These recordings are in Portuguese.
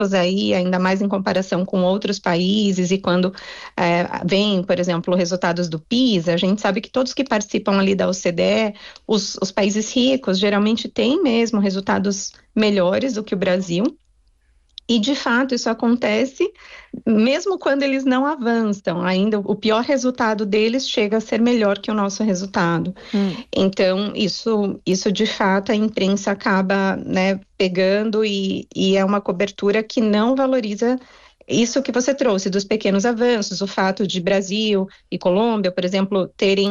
aí, ainda mais em comparação com outros países, e quando vem, por exemplo, resultados do PISA, a gente sabe que todos que participam ali da OCDE, os países ricos, geralmente têm mesmo resultados melhores do que o Brasil. E, de fato, isso acontece mesmo quando eles não avançam. Ainda o pior resultado deles chega a ser melhor que o nosso resultado. Então, isso de fato a imprensa acaba, né, pegando, e é uma cobertura que não valoriza isso que você trouxe dos pequenos avanços, o fato de Brasil e Colômbia, por exemplo,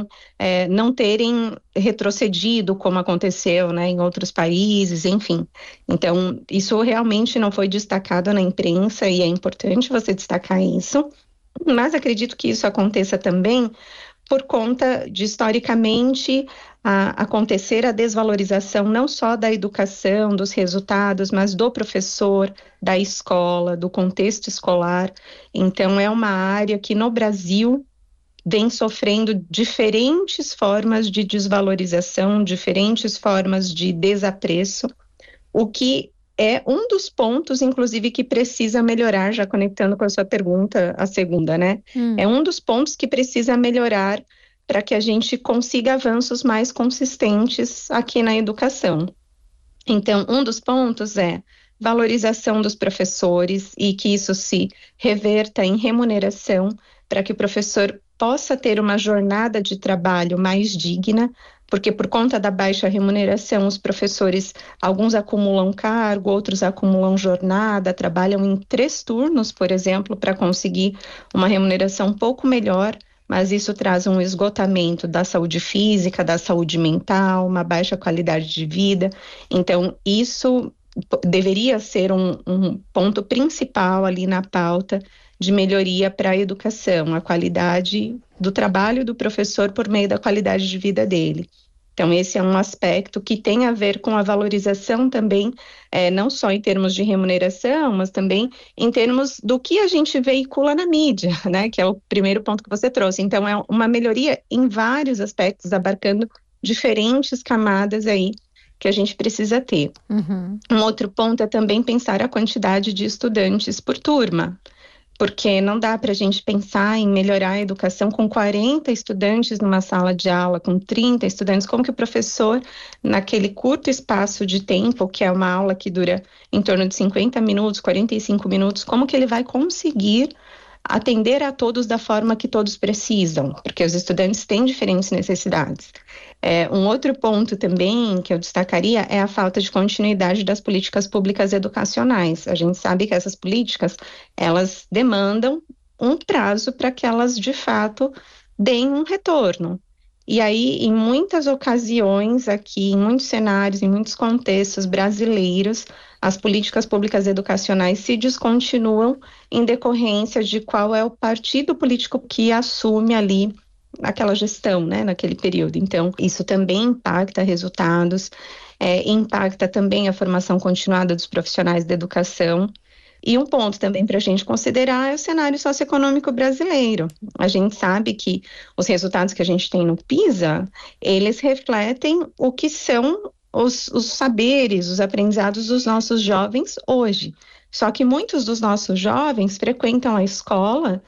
não terem retrocedido como aconteceu, né, em outros países, enfim. Então, isso realmente não foi destacado na imprensa, e é importante você destacar isso. Mas acredito que isso aconteça também por conta de, historicamente, acontecer a desvalorização não só da educação, dos resultados, mas do professor, da escola, do contexto escolar. Então, é uma área que no Brasil vem sofrendo diferentes formas de desvalorização, diferentes formas de desapreço, o que é um dos pontos, inclusive, que precisa melhorar, já conectando com a sua pergunta, a segunda, né? É um dos pontos que precisa melhorar para que a gente consiga avanços mais consistentes aqui na educação. Então, um dos pontos é valorização dos professores, e que isso se reverta em remuneração, para que o professor possa ter uma jornada de trabalho mais digna, porque por conta da baixa remuneração, os professores, alguns acumulam cargo, outros acumulam jornada, trabalham em 3 turnos, por exemplo, para conseguir uma remuneração um pouco melhor, mas isso traz um esgotamento da saúde física, da saúde mental, uma baixa qualidade de vida. Então, isso deveria ser um ponto principal ali na pauta de melhoria para a educação, a qualidade do trabalho do professor por meio da qualidade de vida dele. Então, esse é um aspecto que tem a ver com a valorização também, não só em termos de remuneração, mas também em termos do que a gente veicula na mídia, né? Que é o primeiro ponto que você trouxe. Então, é uma melhoria em vários aspectos, abarcando diferentes camadas aí que a gente precisa ter. Um outro ponto é também pensar a quantidade de estudantes por turma, porque não dá para a gente pensar em melhorar a educação com 40 estudantes numa sala de aula, com 30 estudantes. Como que o professor, naquele curto espaço de tempo, que é uma aula que dura em torno de 50 minutos, 45 minutos, como que ele vai conseguir atender a todos da forma que todos precisam? Porque os estudantes têm diferentes necessidades. Um outro ponto também que eu destacaria é a falta de continuidade das políticas públicas educacionais. A gente sabe que essas políticas, elas demandam um prazo para que elas, de fato, deem um retorno. E aí, em muitas ocasiões aqui, em muitos cenários, em muitos contextos brasileiros, as políticas públicas educacionais se descontinuam em decorrência de qual é o partido político que assume ali aquela gestão, né, naquele período. Então, isso também impacta resultados, impacta também a formação continuada dos profissionais da educação. E um ponto também para a gente considerar é o cenário socioeconômico brasileiro. A gente sabe que os resultados que a gente tem no PISA, eles refletem o que são os saberes, os aprendizados dos nossos jovens hoje. Só que muitos dos nossos jovens frequentam a escola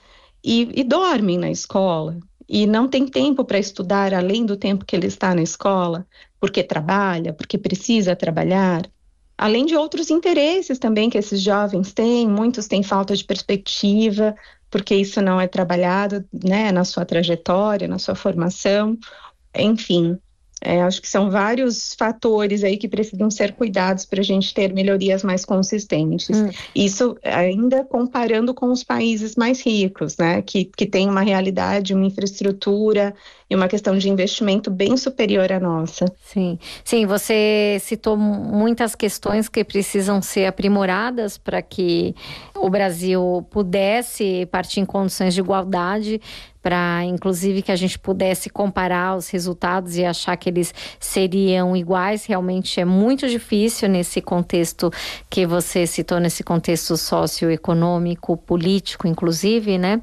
e dormem na escola, e não tem tempo para estudar além do tempo que ele está na escola, porque trabalha, porque precisa trabalhar. Além de outros interesses também que esses jovens têm, muitos têm falta de perspectiva, porque isso não é trabalhado, né, na sua trajetória, na sua formação, enfim. Acho que são vários fatores aí que precisam ser cuidados para a gente ter melhorias mais consistentes. Isso ainda comparando com os países mais ricos, né, que têm uma realidade, uma infraestrutura e uma questão de investimento bem superior à nossa. Sim, você citou muitas questões que precisam ser aprimoradas para que o Brasil pudesse partir em condições de igualdade, para inclusive que a gente pudesse comparar os resultados e achar que eles seriam iguais. Realmente é muito difícil nesse contexto que você citou, nesse contexto socioeconômico, político, inclusive, né?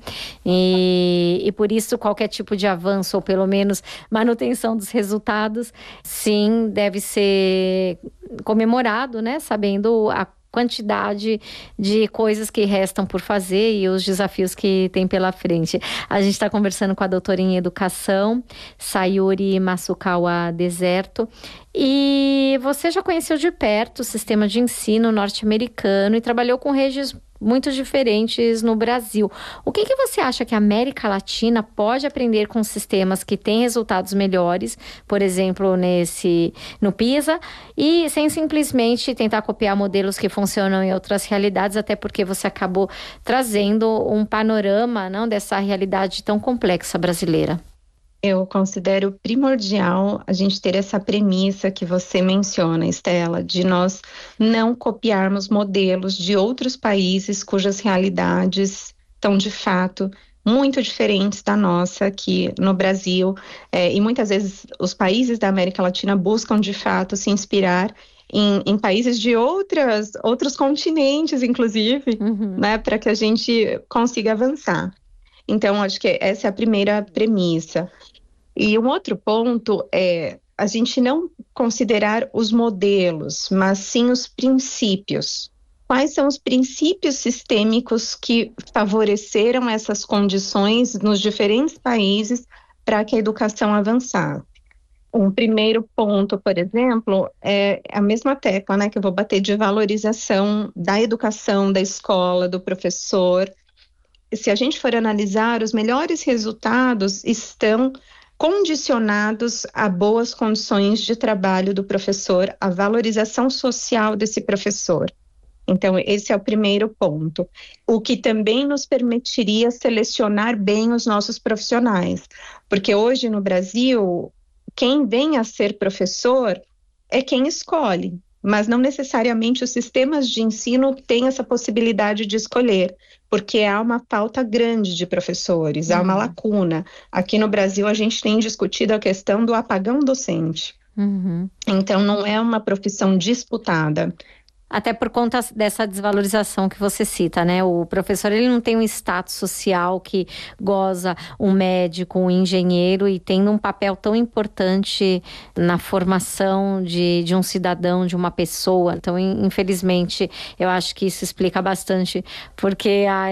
E por isso qualquer tipo de avanço, ou pelo menos manutenção dos resultados, sim, deve ser comemorado, né? Sabendo quantidade de coisas que restam por fazer e os desafios que tem pela frente. A gente está conversando com a doutora em educação, Sayuri Masukawa Deserto, e você já conheceu de perto o sistema de ensino norte-americano e trabalhou com redes muito diferentes no Brasil. O que você acha que a América Latina pode aprender com sistemas que têm resultados melhores, por exemplo, no PISA, e sem simplesmente tentar copiar modelos que funcionam em outras realidades, até porque você acabou trazendo um panorama, não, dessa realidade tão complexa brasileira? Eu considero primordial a gente ter essa premissa que você menciona, Estela, de nós não copiarmos modelos de outros países cujas realidades estão, de fato, muito diferentes da nossa aqui no Brasil. E muitas vezes os países da América Latina buscam, de fato, se inspirar em países de outros continentes, inclusive, né, para que a gente consiga avançar. Então, acho que essa é a primeira premissa. E um outro ponto é a gente não considerar os modelos, mas sim os princípios. Quais são os princípios sistêmicos que favoreceram essas condições nos diferentes países para que a educação avançasse? Um primeiro ponto, por exemplo, é a mesma tecla, né, que eu vou bater, de valorização da educação, da escola, do professor. Se a gente for analisar, os melhores resultados estão condicionados a boas condições de trabalho do professor, a valorização social desse professor. Então, esse é o primeiro ponto. O que também nos permitiria selecionar bem os nossos profissionais. Porque hoje no Brasil, quem vem a ser professor é quem escolhe, mas não necessariamente os sistemas de ensino têm essa possibilidade de escolher, porque há uma falta grande de professores, há uma lacuna. Aqui no Brasil, a gente tem discutido a questão do apagão docente. Então, não é uma profissão disputada. Até por conta dessa desvalorização que você cita, né? O professor, ele não tem um status social que goza um médico, um engenheiro, e tem um papel tão importante na formação de um cidadão, de uma pessoa. Então, infelizmente, eu acho que isso explica bastante porque há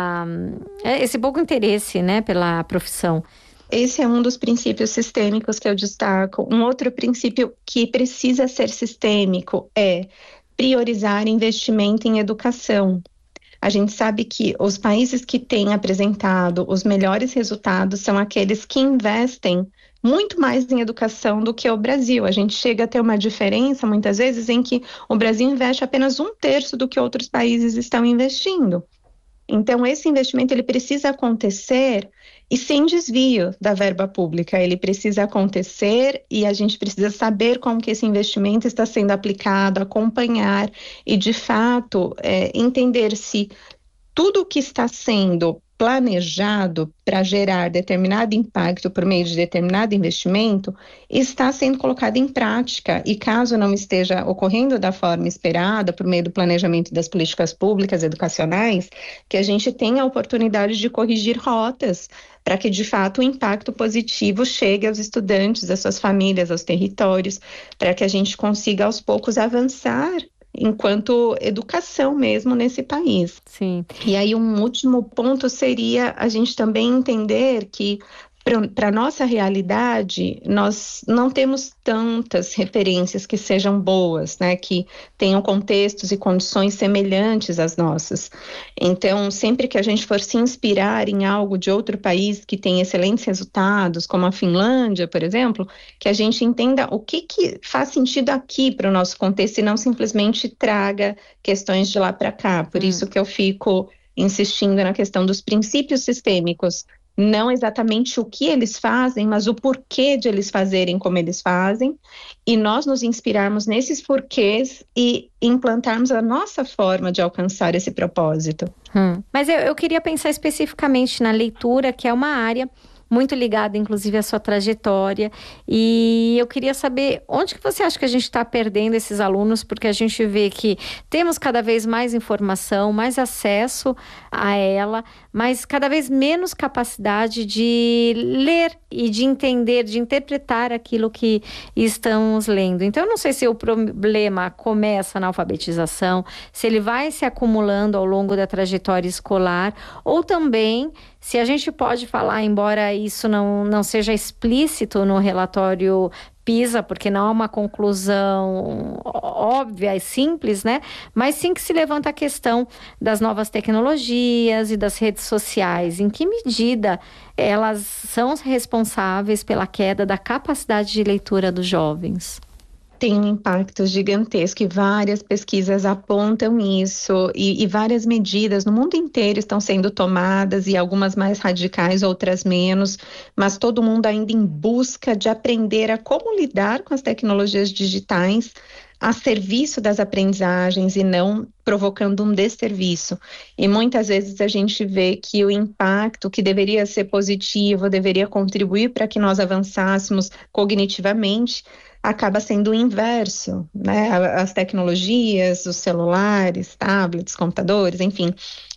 esse pouco interesse, né, pela profissão. Esse é um dos princípios sistêmicos que eu destaco. Um outro princípio que precisa ser sistêmico é priorizar investimento em educação. A gente sabe que os países que têm apresentado os melhores resultados são aqueles que investem muito mais em educação do que o Brasil. A gente chega a ter uma diferença, muitas vezes, em que o Brasil investe apenas 1/3 do que outros países estão investindo. Então, esse investimento ele precisa acontecer e sem desvio da verba pública. Ele precisa acontecer e a gente precisa saber como que esse investimento está sendo aplicado, acompanhar e, de fato, entender se tudo o que está sendo planejado para gerar determinado impacto por meio de determinado investimento está sendo colocado em prática, e caso não esteja ocorrendo da forma esperada por meio do planejamento das políticas públicas educacionais, que a gente tenha a oportunidade de corrigir rotas para que de fato o impacto positivo chegue aos estudantes, às suas famílias, aos territórios, para que a gente consiga aos poucos avançar enquanto educação mesmo nesse país. Sim. E aí um último ponto seria a gente também entender que para a nossa realidade, nós não temos tantas referências que sejam boas, né, que tenham contextos e condições semelhantes às nossas. Então, sempre que a gente for se inspirar em algo de outro país que tem excelentes resultados, como a Finlândia, por exemplo, que a gente entenda o que faz sentido aqui para o nosso contexto e não simplesmente traga questões de lá para cá. Por isso que eu fico insistindo na questão dos princípios sistêmicos. Não exatamente o que eles fazem, mas o porquê de eles fazerem como eles fazem, e nós nos inspirarmos nesses porquês e implantarmos a nossa forma de alcançar esse propósito. Mas eu queria pensar especificamente na leitura, que é uma área muito ligada, inclusive, à sua trajetória. E eu queria saber onde que você acha que a gente está perdendo esses alunos, porque a gente vê que temos cada vez mais informação, mais acesso a ela, mas cada vez menos capacidade de ler e de entender, de interpretar aquilo que estamos lendo. Então, eu não sei se o problema começa na alfabetização, se ele vai se acumulando ao longo da trajetória escolar, ou também se a gente pode falar, embora isso não seja explícito no relatório PISA, porque não é uma conclusão óbvia e simples, né? Mas sim que se levanta a questão das novas tecnologias e das redes sociais. Em que medida elas são responsáveis pela queda da capacidade de leitura dos jovens? Tem um impacto gigantesco e várias pesquisas apontam isso e várias medidas no mundo inteiro estão sendo tomadas e algumas mais radicais, outras menos, mas todo mundo ainda em busca de aprender a como lidar com as tecnologias digitais a serviço das aprendizagens e não provocando um desserviço. E muitas vezes a gente vê que o impacto que deveria ser positivo, deveria contribuir para que nós avançássemos cognitivamente, acaba sendo o inverso, né? As tecnologias, os celulares, tablets, computadores, enfim.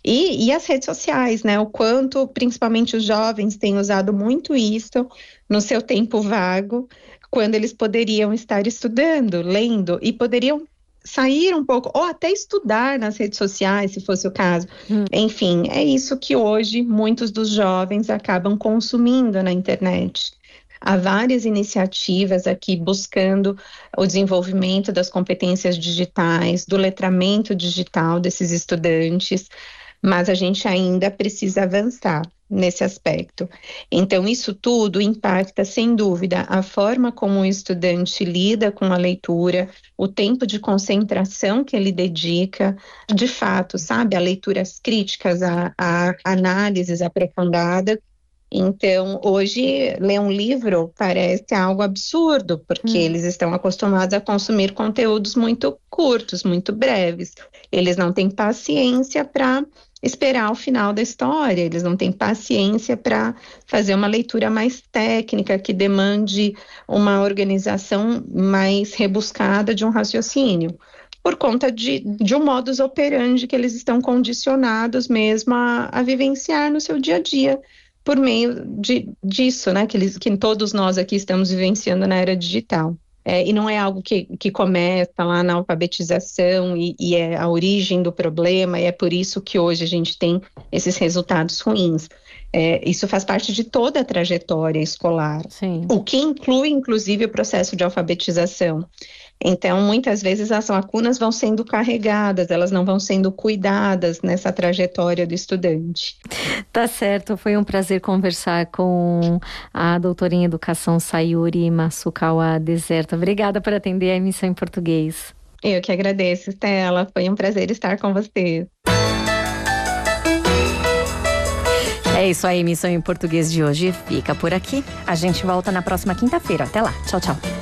E as redes sociais, né? O quanto, principalmente os jovens, têm usado muito isso no seu tempo vago, quando eles poderiam estar estudando, lendo, e poderiam sair um pouco, ou até estudar nas redes sociais, se fosse o caso. Enfim, é isso que hoje muitos dos jovens acabam consumindo na internet. Há várias iniciativas aqui buscando o desenvolvimento das competências digitais, do letramento digital desses estudantes, mas a gente ainda precisa avançar nesse aspecto. Então, isso tudo impacta, sem dúvida, a forma como o estudante lida com a leitura, o tempo de concentração que ele dedica, de fato, sabe, a leituras críticas, a análises aprofundadas. Então, hoje, ler um livro parece algo absurdo, porque eles estão acostumados a consumir conteúdos muito curtos, muito breves. Eles não têm paciência para esperar o final da história, eles não têm paciência para fazer uma leitura mais técnica, que demande uma organização mais rebuscada de um raciocínio, por conta de um modus operandi que eles estão condicionados mesmo a vivenciar no seu dia a dia, por meio disso, né, que todos nós aqui estamos vivenciando na era digital. E não é algo que começa lá na alfabetização e é a origem do problema, e é por isso que hoje a gente tem esses resultados ruins. Isso faz parte de toda a trajetória escolar, Sim. O que inclui, inclusive, o processo de alfabetização. Então, muitas vezes as lacunas vão sendo carregadas, elas não vão sendo cuidadas nessa trajetória do estudante. Tá certo, foi um prazer conversar com a doutora em educação Sayuri Masukawa Deserto. Obrigada por atender a emissão em português. Eu que agradeço, Stella, foi um prazer estar com você. É isso aí, emissão em português de hoje fica por aqui. A gente volta na próxima quinta-feira. Até lá, tchau, tchau.